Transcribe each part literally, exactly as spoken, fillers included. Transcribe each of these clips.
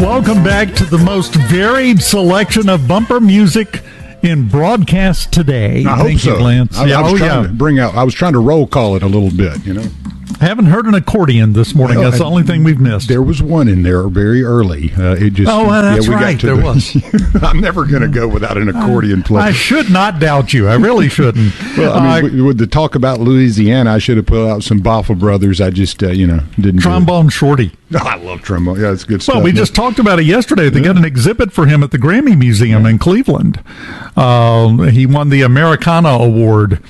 Welcome back to the most varied selection of bumper music in broadcast today. I Thank hope so. you, Lance. I, yeah, I was oh, trying yeah. to bring out. I was trying to roll call it a little bit, you know. Haven't heard an accordion this morning. Well, That's the only thing we've missed. There was one in there very early. Uh, it just. Oh, well, that's yeah, we right. Got to There the, was. I'm never going to go without an accordion player. I should not doubt you. I really shouldn't. Well, I mean, uh, with, with the talk about Louisiana, I should have put out some Boffle Brothers. I just, uh, you know, didn't. Trombone Shorty. Do it. Oh, I love trombone. Yeah, it's good stuff. Well, we just talked about it yesterday. They got an exhibit for him at the Grammy Museum in Cleveland. Um, he won the Americana Award.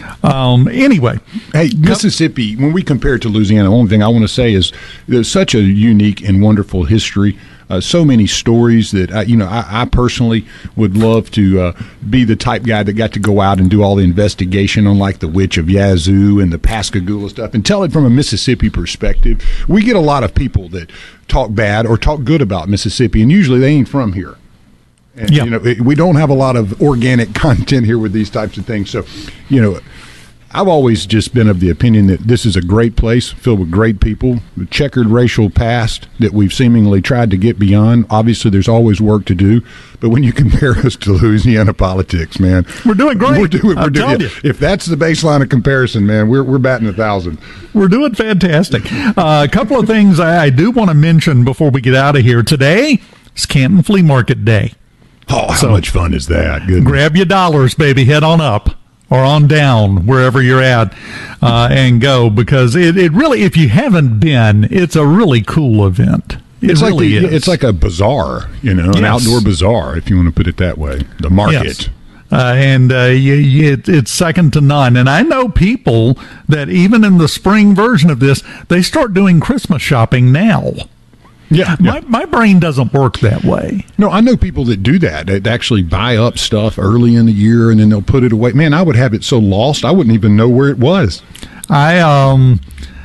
Um, anyway. Hey, Mississippi, when we compare it to Louisiana, the only thing I want to say is there's such a unique and wonderful history. Uh, so many stories that, I, you know, I, I personally would love to uh, be the type guy that got to go out and do all the investigation on, like, the Witch of Yazoo and the Pascagoula stuff and tell it from a Mississippi perspective. We get a lot of people that talk bad or talk good about Mississippi, and usually they ain't from here. And, yeah. you know, it, we don't have a lot of organic content here with these types of things. So, you know, I've always just been of the opinion that this is a great place filled with great people, the checkered racial past that we've seemingly tried to get beyond. Obviously, there's always work to do, but when you compare us to Louisiana politics, man, we're doing great. We're doing, we're I'm doing, telling yeah, you. If that's the baseline of comparison, man, we're we're batting a thousand. We're doing fantastic. Uh, a couple of things I, I do want to mention before we get out of here. Today is Canton Flea Market Day. Oh, how So, much fun is that? Goodness. Grab your dollars, baby. Head on up or on down, wherever you're at, uh, and go, because it, it really, if you haven't been, it's a really cool event. It It's really like the, is. it's like a bazaar, you know, an Yes. outdoor bazaar, if you want to put it that way. The market. Yes. Uh, and uh, you, you, it, it's second to none. And I know people that even in the spring version of this, they start doing Christmas shopping now. Yeah, My my brain doesn't work that way. No, I know people that do that. They actually buy up stuff early in the year and then they'll put it away. Man, I would have it so lost, I wouldn't even know where it was. I um,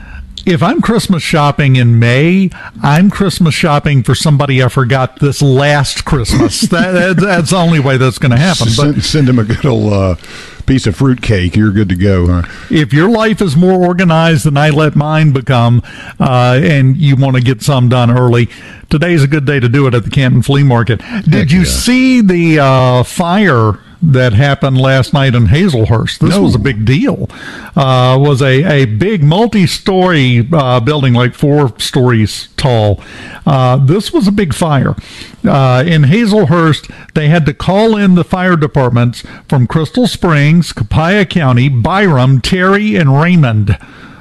if I'm Christmas shopping in May, I'm Christmas shopping for somebody I forgot this last Christmas. that, that that's the only way that's going to happen. But Send, send them a good old uh, piece of fruitcake. You're good to go, huh? if your life is more organized than I let mine become, uh, and you want to get some done early, today's a good day to do it at the Canton Flea Market. Did Heck you yeah. see the uh, fire that happened last night in Hazelhurst? This No. was a big deal. Uh, was a, a big multi-story uh, building, like four stories tall. Uh, this was a big fire. Uh, in Hazelhurst, they had to call in the fire departments from Crystal Springs, Copiah County, Byram, Terry, and Raymond.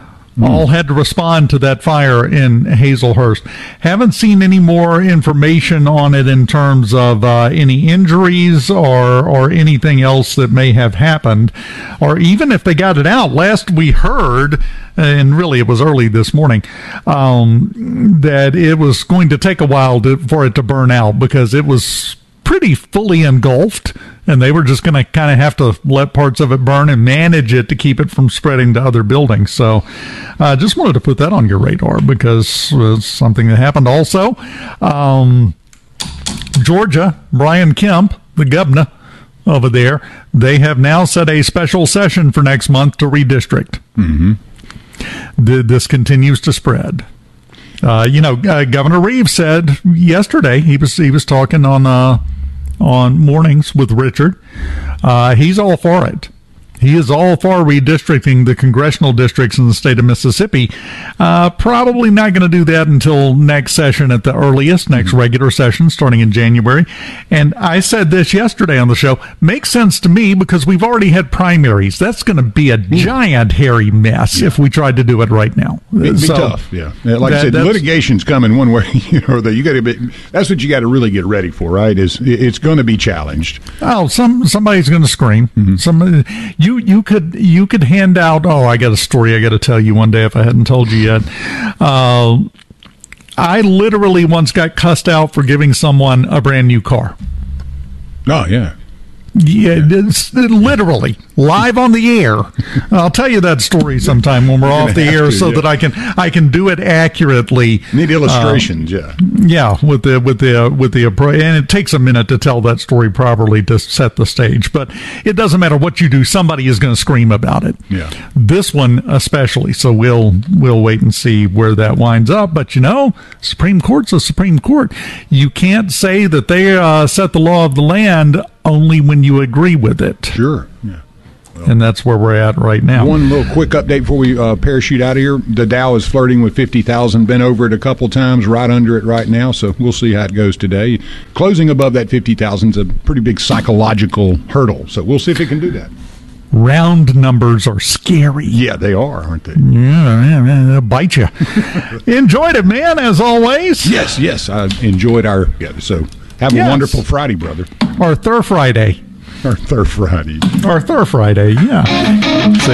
All had to respond to that fire in Hazelhurst. Haven't seen any more information on it in terms of uh, any injuries or or anything else that may have happened, or even if they got it out. Last we heard, and really it was early this morning, um, that it was going to take a while to, for it to burn out because it was pretty fully engulfed, and they were just going to kind of have to let parts of it burn and manage it to keep it from spreading to other buildings. So I uh, just wanted to put that on your radar because it's something that happened. Also, um, Georgia, Brian Kemp, the governor over there, they have now set a special session for next month to redistrict. Mm-hmm. The, this continues to spread. Uh, you know, uh, Governor Reeves said yesterday, he was he was talking on uh, on mornings with Richard. Uh, he's all for it. He is all for redistricting the congressional districts in the state of Mississippi. Uh, probably not going to do that until next session at the earliest, next mm-hmm. regular session starting in January. And I said this yesterday on the show, makes sense to me because we've already had primaries. That's going to be a giant hairy mess yeah. if we tried to do it right now. It'd be so, tough, yeah. yeah like that, I said, litigation's coming one way, you know, that you got to be, that's what you got to really get ready for, right? Is it's going to be challenged. Oh, some somebody's going to scream. Mm-hmm. Some you you could you could hand out. Oh, I got a story I got to tell you one day if I hadn't told you yet. Uh, I literally once got cussed out for giving someone a brand new car. Oh yeah. Yeah, it's literally live on the air. I'll tell you that story sometime when we're off the air, to, so yeah. that I can I can do it accurately. Need illustrations, uh, yeah. Yeah, with the with the with the and it takes a minute to tell that story properly to set the stage. But it doesn't matter what you do; somebody is going to scream about it. Yeah. This one especially. So we'll we'll wait and see where that winds up. But you know, Supreme Court's a Supreme Court. You can't say that they uh, set the law of the land only when you agree with it. Sure. Yeah. Well, and that's where we're at right now. One little quick update before we uh, parachute out of here. The Dow is flirting with fifty thousand, been over it a couple times, right under it right now, so we'll see how it goes today. Closing above that fifty thousand is a pretty big psychological hurdle, so we'll see if it can do that. Round numbers are scary. Yeah, they are, aren't they? Yeah, yeah, yeah, they'll bite you. Enjoyed it, man, as always. Yes, yes, I enjoyed our, yeah, so have a Yes. wonderful Friday, brother. Or Thur Friday. Or Thur Friday. Or Thur Friday, yeah. See?